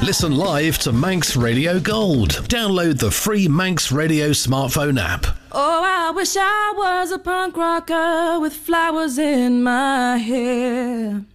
Listen live to Manx Radio Gold. Download the free Manx Radio smartphone app. Oh, I wish I was a punk rocker with flowers in my hair.